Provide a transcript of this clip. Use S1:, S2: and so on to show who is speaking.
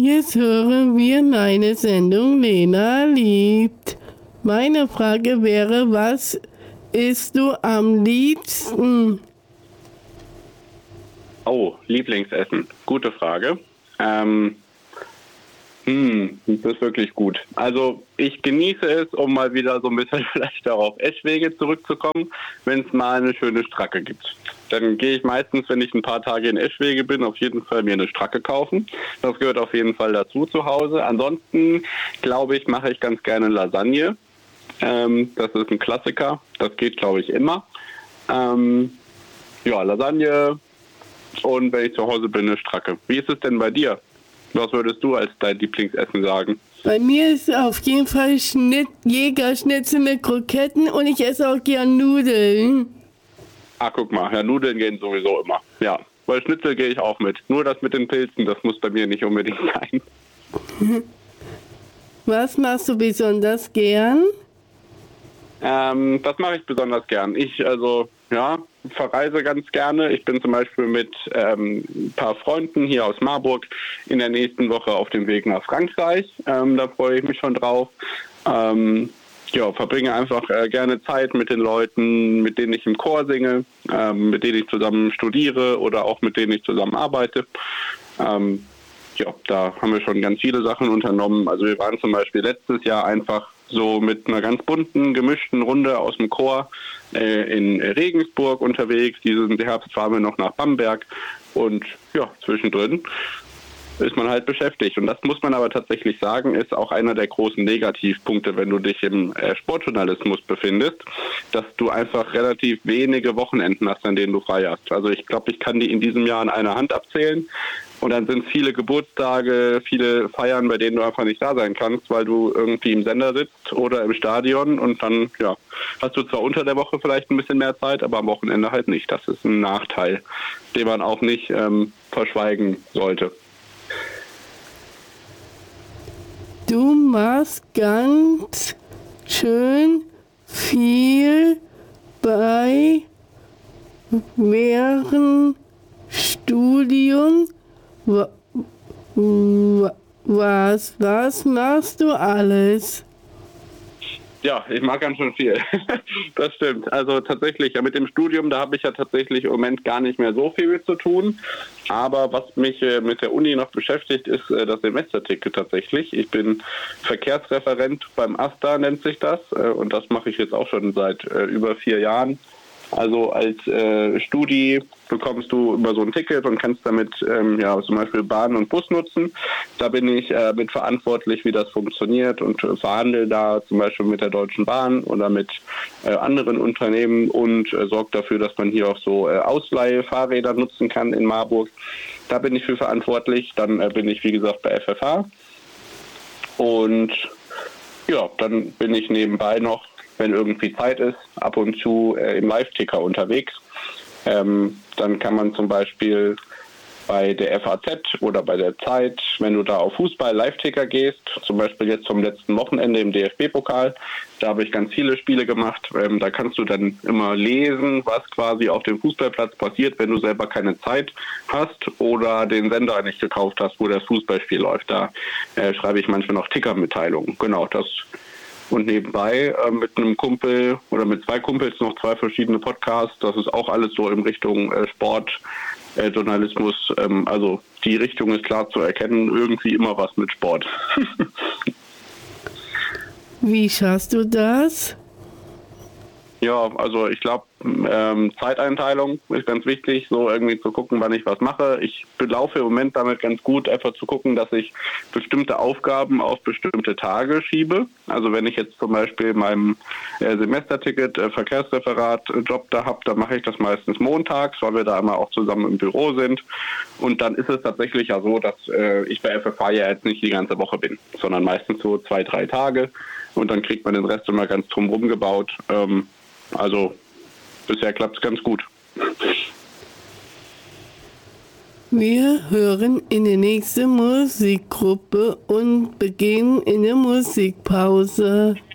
S1: Jetzt hören wir meine Sendung Lena liebt. Meine Frage wäre, was isst du am liebsten?
S2: Oh, Lieblingsessen. Gute Frage. Das ist wirklich gut. Also ich genieße es, um mal wieder so ein bisschen vielleicht auch auf Eschwege zurückzukommen, wenn es mal eine schöne Stracke gibt. Dann gehe ich meistens, wenn ich ein paar Tage in Eschwege bin, auf jeden Fall mir eine Stracke kaufen. Das gehört auf jeden Fall dazu zu Hause. Ansonsten, glaube ich, mache ich ganz gerne Lasagne. Das ist ein Klassiker. Das geht, glaube ich, immer. Lasagne und wenn ich zu Hause bin, eine Stracke. Wie ist es denn bei dir? Was würdest du als dein Lieblingsessen sagen?
S1: Bei mir ist auf jeden Fall Jägerschnitzel mit Kroketten und ich esse auch gern Nudeln.
S2: Ah, guck mal, ja, Nudeln gehen sowieso immer. Ja, weil Schnitzel gehe ich auch mit. Nur das mit den Pilzen, das muss bei mir nicht unbedingt sein.
S1: Was machst du besonders gern?
S2: Das mache ich besonders gern. Ich verreise ganz gerne. Ich bin zum Beispiel mit ein paar Freunden hier aus Marburg in der nächsten Woche auf dem Weg nach Frankreich. Da freue ich mich schon drauf. Verbringe einfach gerne Zeit mit den Leuten, mit denen ich im Chor singe, mit denen ich zusammen studiere oder auch mit denen ich zusammen arbeite. Da haben wir schon ganz viele Sachen unternommen. Also wir waren zum Beispiel letztes Jahr einfach so mit einer ganz bunten, gemischten Runde aus dem Chor in Regensburg unterwegs. Diesen Herbst fahren wir noch nach Bamberg und zwischendrin ist man halt beschäftigt. Und das muss man aber tatsächlich sagen, ist auch einer der großen Negativpunkte, wenn du dich im Sportjournalismus befindest, dass du einfach relativ wenige Wochenenden hast, an denen du frei hast. Also ich glaube, ich kann die in diesem Jahr an einer Hand abzählen. Und dann sind es viele Geburtstage, viele Feiern, bei denen du einfach nicht da sein kannst, weil du irgendwie im Sender sitzt oder im Stadion und dann hast du zwar unter der Woche vielleicht ein bisschen mehr Zeit, aber am Wochenende halt nicht. Das ist ein Nachteil, den man auch nicht verschweigen sollte.
S1: Du machst ganz schön viel während Studium. Was machst du alles?
S2: Ja, ich mag ganz schön viel. Das stimmt. Also tatsächlich, mit dem Studium, da habe ich ja tatsächlich im Moment gar nicht mehr so viel mit zu tun. Aber was mich mit der Uni noch beschäftigt, ist das Semesterticket tatsächlich. Ich bin Verkehrsreferent beim AStA, nennt sich das. Und das mache ich jetzt auch schon seit über 4 Jahren. Also als Studi bekommst du immer so ein Ticket und kannst damit zum Beispiel Bahn und Bus nutzen. Da bin ich mit verantwortlich, wie das funktioniert und verhandle da zum Beispiel mit der Deutschen Bahn oder mit anderen Unternehmen und sorge dafür, dass man hier auch so Ausleihfahrräder nutzen kann in Marburg. Da bin ich für verantwortlich. Dann bin ich, wie gesagt, bei FFH. Und dann bin ich nebenbei noch, wenn irgendwie Zeit ist, ab und zu im Live-Ticker unterwegs. Dann kann man zum Beispiel bei der FAZ oder bei der Zeit, wenn du da auf Fußball-Live-Ticker gehst, zum Beispiel jetzt zum letzten Wochenende im DFB-Pokal, da habe ich ganz viele Spiele gemacht. Da kannst du dann immer lesen, was quasi auf dem Fußballplatz passiert, wenn du selber keine Zeit hast oder den Sender nicht gekauft hast, wo das Fußballspiel läuft. Da schreibe ich manchmal noch Ticker-Mitteilungen. Genau, das. Und nebenbei mit einem Kumpel oder mit 2 Kumpels noch 2 verschiedene Podcasts. Das ist auch alles so in Richtung Sport, Journalismus. Also die Richtung ist klar zu erkennen. Irgendwie immer was mit Sport.
S1: Wie schaffst du das?
S2: Ja, also ich glaube, Zeiteinteilung ist ganz wichtig, so irgendwie zu gucken, wann ich was mache. Ich belaufe im Moment damit ganz gut, einfach zu gucken, dass ich bestimmte Aufgaben auf bestimmte Tage schiebe. Also wenn ich jetzt zum Beispiel meinem Semesterticket Verkehrsreferat Job da habe, dann mache ich das meistens montags, weil wir da immer auch zusammen im Büro sind. Und dann ist es tatsächlich ja so, dass ich bei FFH ja jetzt nicht die ganze Woche bin, sondern meistens so 2, 3 Tage. Und dann kriegt man den Rest immer ganz drumherum gebaut. Also bisher klappt es ganz gut.
S1: Wir hören in die nächste Musikgruppe und beginnen in der Musikpause.